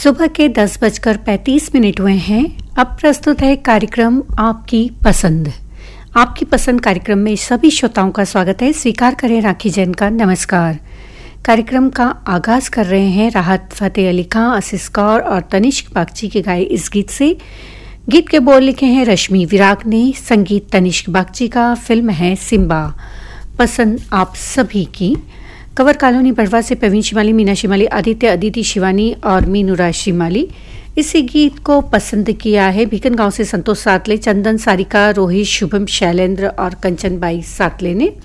सुबह के 10:35 हुए हैं। अब प्रस्तुत है कार्यक्रम आपकी पसंद। आपकी पसंद कार्यक्रम में सभी श्रोताओं का स्वागत है। स्वीकार करें राखी जैन का नमस्कार। कार्यक्रम का आगाज कर रहे हैं राहत फतेह अली खां, आशीष कौर और तनिष्क बागची के गाए इस गीत से। गीत के बोल लिखे हैं रश्मि विराग ने, संगीत तनिष्क बागची का, फिल्म है सिम्बा। पसंद आप सभी की। कवर कॉलोनी बड़वा से प्रवीण शिमाली, मीना शिमाली, आदित्य, अदिति शिवानी और मीनुरा शिमाली। इसी गीत को पसंद किया है भीकन गांव से संतोष सातले, चंदन, सारिका, रोहित, शुभम, शैलेंद्र और कंचनबाई सातले ने।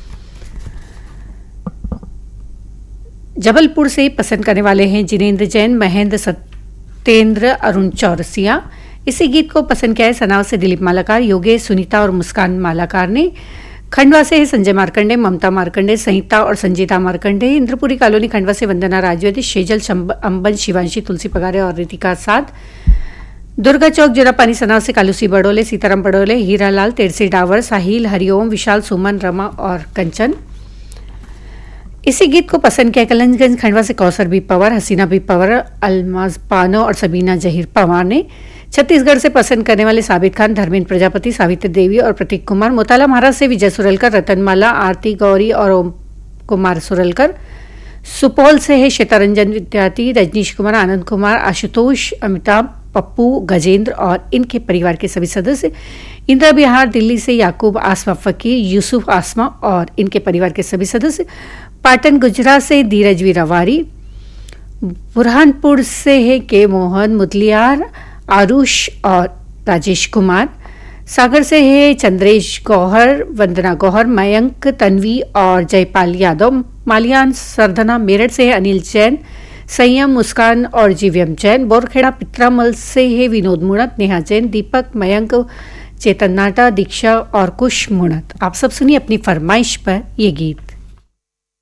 जबलपुर से पसंद करने वाले हैं जिनेंद्र जैन, महेंद्र, सत्येंद्र, अरुण चौरसिया। इसी गीत को पसंद किया है सनाव से दिलीप मालाकार, योगेश, सुनीता और मुस्कान मालाकार ने। खंडवा से है संजय मार्कंडे, ममता मार्कंडे, संहिता और संजीता मार्कंडे। इंद्रपुरी कॉलोनी खंडवा से वंदना राजवती, शेजल, अंबन, शिवांशी, तुलसी पगारे और रितिका साध। दुर्गा चौक जुरापानी सनाव से कालूसी बड़ोले, सीताराम बड़ोले, हीरालाल, तेरसी डावर, साहिल, हरिओम, विशाल, सुमन, रमा और कंचन। इसी गीत को पसंद किया कलंजगंज खंडवा से कौसर बी पवार, हसीना बी पवार, अलमाज पानो और सबीना जहीर पवार ने। छत्तीसगढ़ से पसंद करने वाले साबित खान, धर्मेंद्र प्रजापति, सावित्री देवी और प्रतीक कुमार। मोताला महाराज से विजय सुरलकर, रतनमाला, आरती गौरी और ओम कुमार सुरलकर। सुपौल से है श्वेतारंजन विद्यार्थी, रजनीश कुमार, आनंद कुमार, आशुतोष, अमिताभ, पप्पू, गजेंद्र और इनके परिवार के सभी सदस्य। इंदिरा बिहार दिल्ली से याकूब, आसमा फकीर, यूसुफ, आसमा और इनके परिवार के सभी सदस्य। पाटन गुजरात से धीरज वीरावारी। बुरहानपुर से है के मोहन, मुदलियार, आरुष और राजेश कुमार। सागर से है चंद्रेश गौहर, वंदना गौहर, मयंक, तन्वी और जयपाल यादव। मालियान सरधना। मेरठ से है अनिल जैन, संयम, मुस्कान और जीव्यम जैन। बोरखेड़ा पित्रामल से है विनोद मुणत, नेहा जैन, दीपक, मयंक, चेतन नाटा, दीक्षा और कुश मुणत। आप सब सुनिए अपनी फरमाइश पर ये गीत।